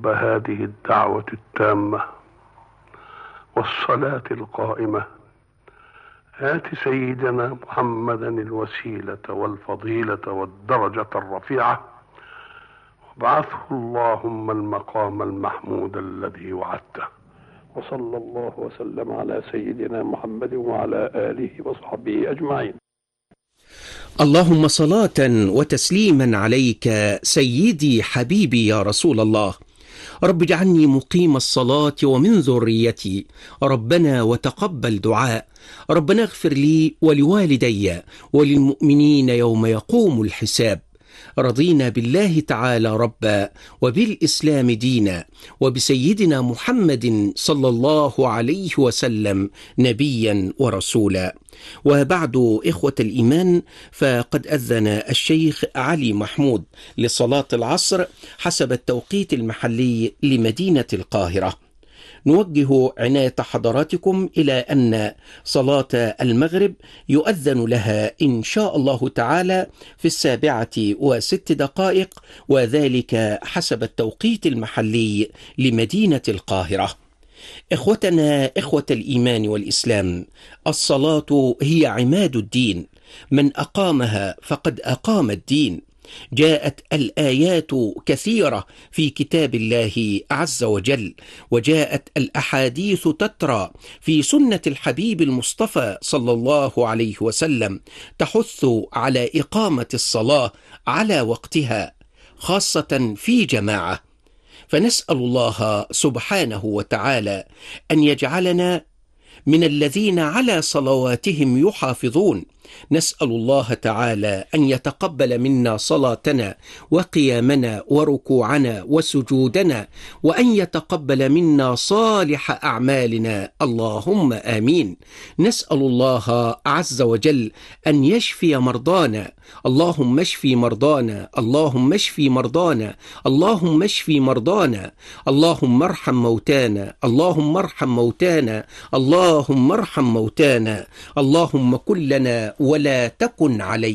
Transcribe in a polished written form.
هذه الدعوة التامة والصلاة القائمة آت سيدنا محمدا الوسيلة والفضيلة والدرجة الرفيعة وابعثه اللهم المقام المحمود الذي وعدته. وصلى الله وسلم على سيدنا محمد وعلى آله وصحبه أجمعين. اللهم صلاة وتسليما عليك سيدي حبيبي يا رسول الله. رب اجعلني مقيم الصلاة ومن ذريتي، ربنا وتقبل دعاء، ربنا اغفر لي ولوالدي وللمؤمنين يوم يقوم الحساب. رضينا بالله تعالى ربا وبالإسلام دينا وبسيدنا محمد صلى الله عليه وسلم نبيا ورسولا. وبعد إخوة الإيمان، فقد أذن الشيخ علي محمود لصلاة العصر حسب التوقيت المحلي لمدينة القاهرة. نوجه عناية حضراتكم إلى أن صلاة المغرب يؤذن لها إن شاء الله تعالى في 7:06، وذلك حسب التوقيت المحلي لمدينة القاهرة. إخوتنا إخوة الإيمان والإسلام، الصلاة هي عماد الدين، من أقامها فقد أقام الدين. جاءت الآيات كثيرة في كتاب الله عز وجل، وجاءت الأحاديث تترى في سنة الحبيب المصطفى صلى الله عليه وسلم تحث على إقامة الصلاة على وقتها، خاصة في جماعة. فنسأل الله سبحانه وتعالى أن يجعلنا من الذين على صلواتهم يحافظون. نسأل الله تعالى أن يتقبل منا صلاتنا وقيامنا وركوعنا وسجودنا، وأن يتقبل منا صالح أعمالنا، اللهم آمين. نسأل الله عز وجل أن يشفي مرضانا، اللهم اشفي مرضانا، اللهم اشفي مرضانا، اللهم اشفي مرضانا، اللهم ارحم موتانا، اللهم ارحم موتانا، اللهم ارحم موتانا، اللهم كن لنا ولا تكن علينا.